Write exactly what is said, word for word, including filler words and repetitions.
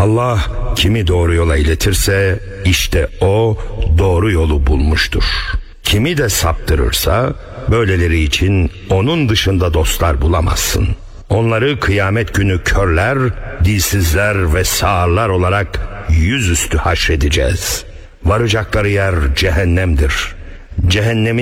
Allah kimi doğru yola iletirse işte o doğru yolu bulmuştur. Kimi de saptırırsa böyleleri için onun dışında dostlar bulamazsın. Onları kıyamet günü körler, dilsizler ve sağırlar olarak yüzüstü haşredeceğiz. Varacakları yer cehennemdir. Cehennemin